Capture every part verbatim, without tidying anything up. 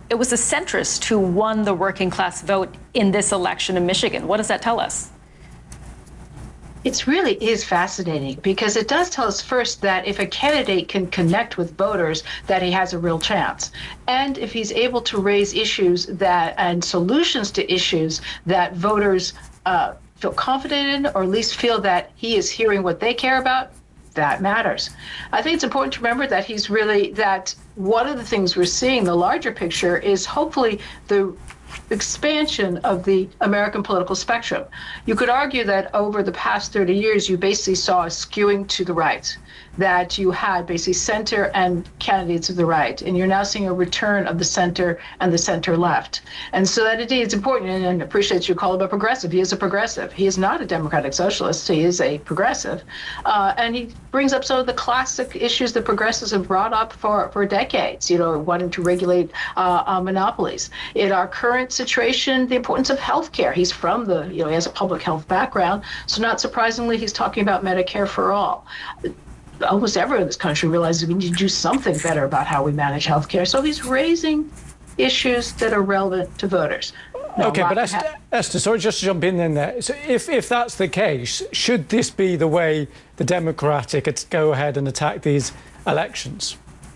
it was the centrists who won the working class vote in this election in Michigan. What does that tell us? It really is fascinating because it does tell us first that if a candidate can connect with voters, that he has a real chance. And if he's able to raise issues that and solutions to issues that voters uh, feel confident in, or at least feel that he is hearing what they care about, that matters. I think it's important to remember that he's really, that one of the things we're seeing, the larger picture, is hopefully the expansion of the American political spectrum. You could argue that over the past thirty years, you basically saw a skewing to the right, that you had basically center and candidates of the right, and you're now seeing a return of the center and the center left. And so that indeed is important, and, and appreciate you call him a progressive. He is a progressive. He is not a democratic socialist. He is a progressive. Uh, and he brings up some of the classic issues that progressives have brought up for, for decades, you know, wanting to regulate uh, uh, monopolies. In our current situation, the importance of health care. He's from the, you know, he has a public health background, so not surprisingly, he's talking about Medicare for all. Almost everyone in this country realizes we need to do something better about how we manage healthcare. So he's raising issues that are relevant to voters. Now, OK, but Esther, Esther, sorry, just to jump in then there. So if, if that's the case, should this be the way the Democratic could go ahead and attack these elections?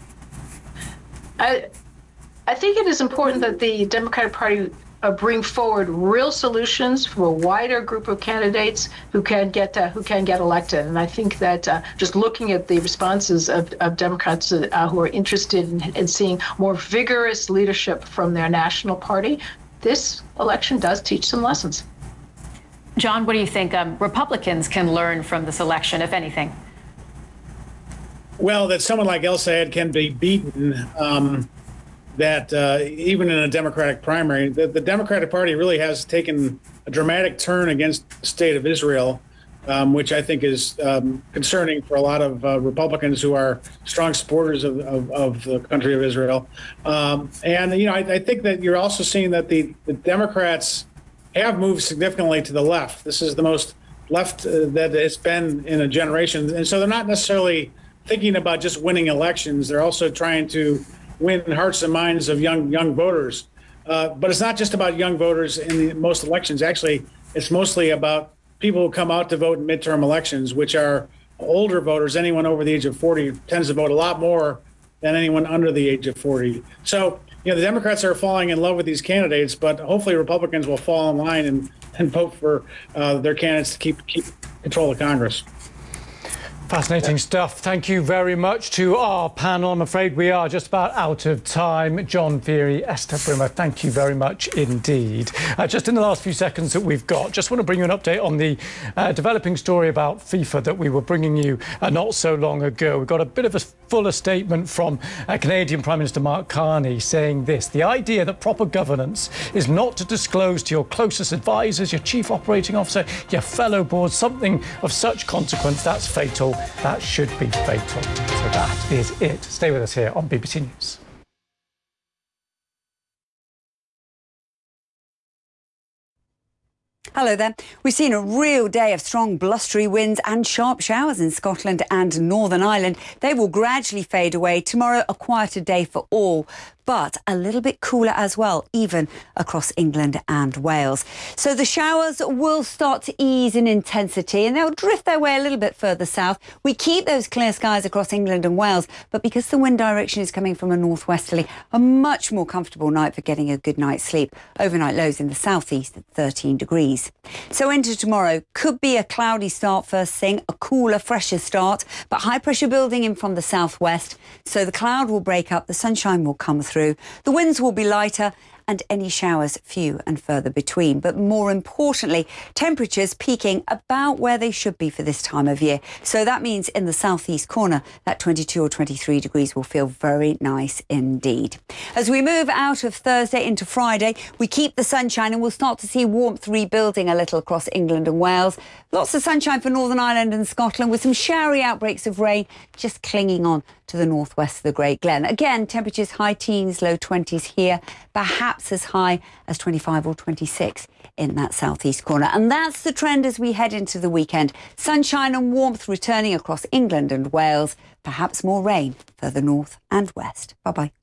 I, I think it is important that the Democratic Party Uh, bring forward real solutions for a wider group of candidates who can get uh, who can get elected. And I think that uh, just looking at the responses of, of Democrats uh, who are interested in, in seeing more vigorous leadership from their national party, this election does teach some lessons. John, what do you think um, Republicans can learn from this election, if anything? Well, that someone like El Sayed can be beaten. Um, that uh, even in a Democratic primary, the, the Democratic Party really has taken a dramatic turn against the state of Israel, um, which I think is um, concerning for a lot of uh, Republicans who are strong supporters of, of, of the country of Israel. Um, and, you know, I, I think that you're also seeing that the, the Democrats have moved significantly to the left. This is the most left uh, that it's been in a generation. And so they're not necessarily thinking about just winning elections. They're also trying to win hearts and minds of young young voters. Uh, but it's not just about young voters in the most elections. Actually, it's mostly about people who come out to vote in midterm elections, which are older voters. Anyone over the age of forty tends to vote a lot more than anyone under the age of forty. So, you know, the Democrats are falling in love with these candidates, but hopefully Republicans will fall in line and, and vote for uh, their candidates to keep, keep control of Congress. Fascinating stuff. Thank you very much to our panel. I'm afraid we are just about out of time. John Feary, Esther Brimmer, thank you very much indeed. Uh, just in the last few seconds that we've got, just want to bring you an update on the uh, developing story about FIFA that we were bringing you uh, not so long ago. We've got a bit of a fuller statement from uh, Canadian Prime Minister Mark Carney saying this: the idea that proper governance is not to disclose to your closest advisors, your chief operating officer, your fellow boards, something of such consequence, that's fatal. That should be fatal. So that is it. Stay with us here on B B C News. Hello there. We've seen a real day of strong blustery winds and sharp showers in Scotland and Northern Ireland. They will gradually fade away. Tomorrow, a quieter day for all, but a little bit cooler as well, even across England and Wales. So the showers will start to ease in intensity and they'll drift their way a little bit further south. We keep those clear skies across England and Wales, but because the wind direction is coming from a northwesterly, a much more comfortable night for getting a good night's sleep. Overnight lows in the southeast at thirteen degrees. So into tomorrow, could be a cloudy start first thing, a cooler, fresher start, but high pressure building in from the southwest. So the cloud will break up, the sunshine will come through, the winds will be lighter and any showers few and further between. But more importantly, temperatures peaking about where they should be for this time of year. So that means in the southeast corner, that twenty-two or twenty-three degrees will feel very nice indeed. As we move out of Thursday into Friday, we keep the sunshine and we'll start to see warmth rebuilding a little across England and Wales. Lots of sunshine for Northern Ireland and Scotland with some showery outbreaks of rain just clinging on to the northwest of the Great Glen. Again, temperatures high teens, low twenties here, perhaps as high as twenty-five or twenty-six in that southeast corner. And that's the trend as we head into the weekend. Sunshine and warmth returning across England and Wales, perhaps more rain further north and west. Bye-bye.